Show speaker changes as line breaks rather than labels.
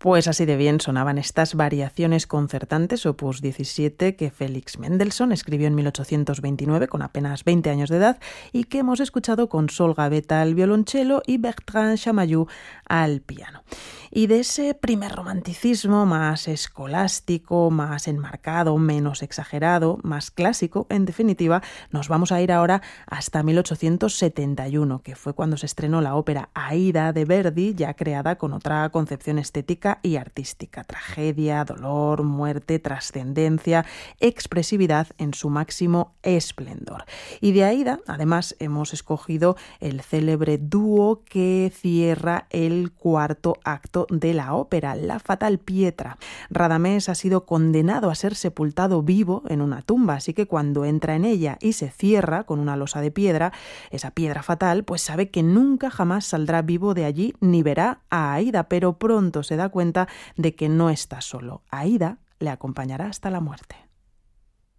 Pues así de bien sonaban estas variaciones concertantes, opus 17, que Félix Mendelssohn escribió en 1829 con apenas 20 años de edad y que hemos escuchado con Sol Gavetta al violonchelo y Bertrand Chamayou al piano. Y de ese primer romanticismo más escolástico, más enmarcado, menos exagerado, más clásico, en definitiva, nos vamos a ir ahora hasta 1871, que fue cuando se estrenó la ópera Aída de Verdi, ya creada con otra concepción estética y artística. Tragedia, dolor, muerte, trascendencia, expresividad en su máximo esplendor. Y de Aída, además, hemos escogido el célebre dúo que cierra el cuarto acto de la ópera, La fatal Pietra. Radamés ha sido condenado a ser sepultado vivo en una tumba, así que cuando entra en ella y se cierra con una losa de piedra, esa piedra fatal, pues sabe que nunca jamás saldrá vivo de allí ni verá a Aída, pero pronto se da cuenta de que no está solo. Aída le acompañará hasta la muerte.